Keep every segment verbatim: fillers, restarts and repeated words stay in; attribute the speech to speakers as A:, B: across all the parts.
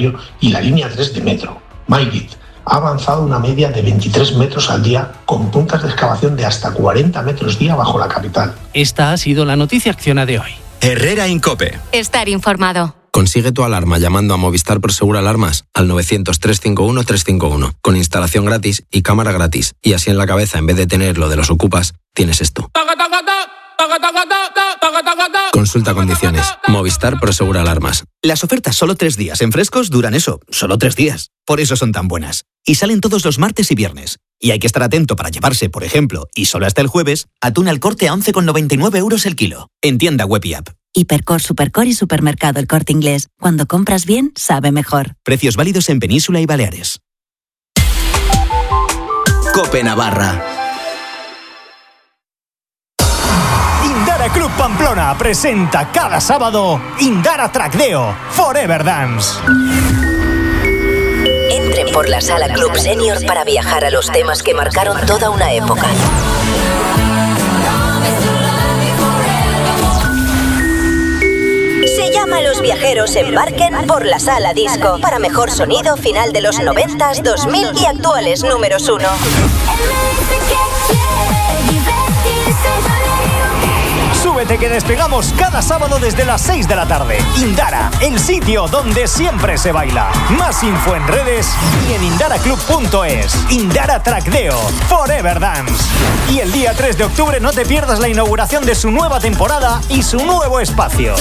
A: y la línea tres de metro, Maybit, ha avanzado una media de veintitrés metros al día, con puntas de excavación de hasta cuarenta metros día bajo la capital.
B: Esta ha sido la noticia Acciona de hoy.
C: Herrera Incope.
D: Estar informado.
E: Consigue tu alarma llamando a Movistar Prosegur Alarmas al novecientos, trescientos cincuenta y uno, trescientos cincuenta y uno, con instalación gratis y cámara gratis. Y así en la cabeza, en vez de tener lo de los ocupas, tienes esto. Consulta condiciones. Movistar Prosegur Alarmas.
C: Las ofertas solo tres días en Frescos duran eso, solo tres días. Por eso son tan buenas. Y salen todos los martes y viernes. Y hay que estar atento para llevarse, por ejemplo, y solo hasta el jueves, atún al Corte a once con noventa y nueve euros el kilo. En tienda web y app.
F: Hipercor, Supercor y Supermercado El Corte Inglés. Cuando compras bien, sabe mejor.
C: Precios válidos en Península y Baleares.
G: COPE Navarra.
H: Indara Club Pamplona presenta cada sábado Indara Trackdeo Forever Dance.
I: Entren por la sala Club Senior para viajar a los temas que marcaron toda una época. Se llama Los Viajeros embarquen por la sala disco para mejor sonido final de los noventas, dos mil y actuales números uno.
H: Súbete que despegamos cada sábado desde las seis de la tarde. Indara, el sitio donde siempre se baila. Más info en redes y en indara club punto es. Indara Trackdeo Forever Dance. Y el día tres de octubre no te pierdas la inauguración de su nueva temporada y su nuevo espacio.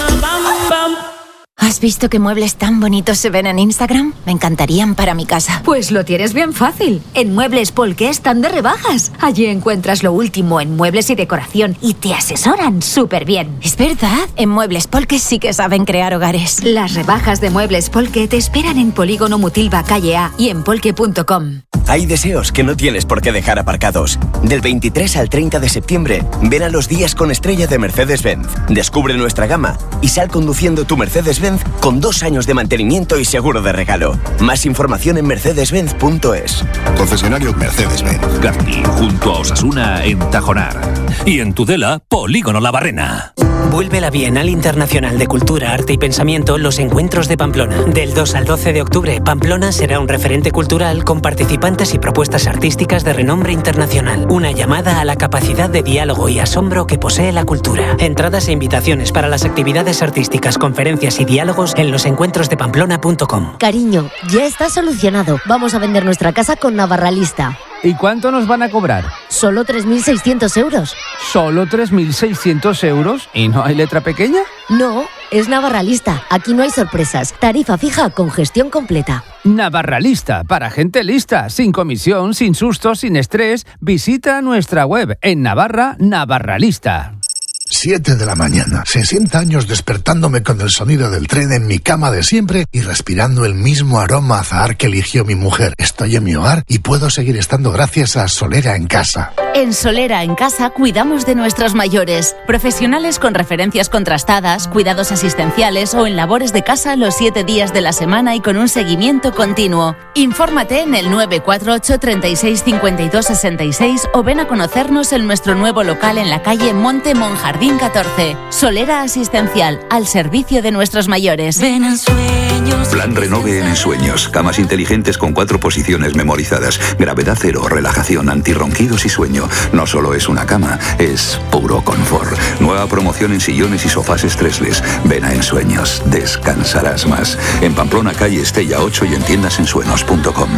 F: ¿Has visto qué muebles tan bonitos se ven en Instagram? Me encantarían para mi casa.
J: Pues lo tienes bien fácil. En Muebles Polke están de rebajas. Allí encuentras lo último en muebles y decoración y te asesoran súper bien.
F: Es verdad, en Muebles Polke sí que saben crear hogares.
J: Las rebajas de Muebles Polke te esperan en Polígono Mutilva, calle A y en polke punto com.
G: Hay deseos que no tienes por qué dejar aparcados. Del veintitrés al treinta de septiembre, ven a los días con estrella de Mercedes-Benz. Descubre nuestra gama y sal conduciendo tu Mercedes-Benz con dos años de mantenimiento y seguro de regalo. Más información en mercedes benz punto es.
K: Concesionario Mercedes-Benz.
L: Gazti, junto a Osasuna en Tajonar. Y en Tudela, Polígono La Barrena.
B: Vuelve la Bienal Internacional de Cultura, Arte y Pensamiento Los Encuentros de Pamplona. Del dos al doce de octubre, Pamplona será un referente cultural con participantes y propuestas artísticas de renombre internacional. Una llamada a la capacidad de diálogo y asombro que posee la cultura. Entradas e invitaciones para las actividades artísticas, conferencias y diálogos en los encuentros de pamplona punto com.
M: Cariño, ya está solucionado. Vamos a vender nuestra casa con Navarralista.
N: ¿Y cuánto nos van a cobrar?
M: Solo tres mil seiscientos euros.
N: ¿Solo tres mil seiscientos euros? ¿Y no hay letra pequeña?
M: No, es Navarralista. Aquí no hay sorpresas. Tarifa fija con gestión completa.
N: Navarralista, para gente lista, sin comisión, sin sustos, sin estrés. Visita nuestra web en Navarra, Navarralista.
O: Siete de la mañana. sesenta años despertándome con el sonido del tren en mi cama de siempre y respirando el mismo aroma a azahar que eligió mi mujer. Estoy en mi hogar y puedo seguir estando gracias a Solera en Casa.
F: En Solera en Casa cuidamos de nuestros mayores. Profesionales con referencias contrastadas, cuidados asistenciales o en labores de casa los siete días de la semana y con un seguimiento continuo. Infórmate en el nueve cuatro ocho, treinta y seis, cincuenta y dos, sesenta y seis o ven a conocernos en nuestro nuevo local en la calle Monte Monjardín catorce. Solera Asistencial, al servicio de nuestros mayores.
P: Ven en sueños. Plan Renove en Ensueños. Camas inteligentes con cuatro posiciones memorizadas. Gravedad cero, relajación, antirronquidos y sueño. No solo es una cama, es puro confort. Nueva promoción en sillones y sofás estresless. Ven a Ensueños. Descansarás más. En Pamplona, calle Estella ocho y en tiendas ensueños punto com.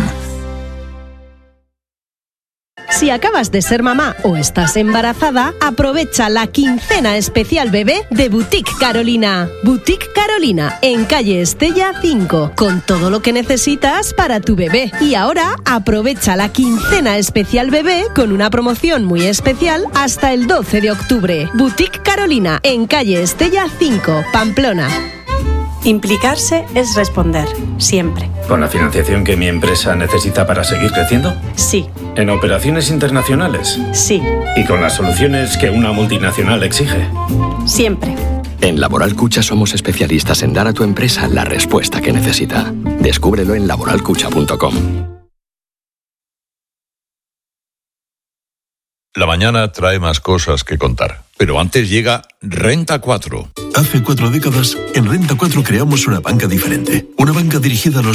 Q: Si acabas de ser mamá o estás embarazada, aprovecha la quincena especial bebé de Boutique Carolina. Boutique Carolina, en calle Estella cinco, con todo lo que necesitas para tu bebé. Y ahora aprovecha la quincena especial bebé con una promoción muy especial hasta el doce de octubre. Boutique Carolina, en calle Estella cinco, Pamplona.
R: Implicarse es responder, siempre.
S: ¿Con la financiación que mi empresa necesita para seguir creciendo?
R: Sí.
S: ¿En operaciones internacionales?
R: Sí.
S: ¿Y con las soluciones que una multinacional exige?
R: Siempre.
T: En Laboral Cucha somos especialistas en dar a tu empresa la respuesta que necesita. Descúbrelo en laboral cucha punto com.
U: La mañana trae más cosas que contar, pero antes llega Renta cuatro.
V: Hace cuatro décadas, en Renta cuatro creamos una banca diferente. Una banca dirigida a los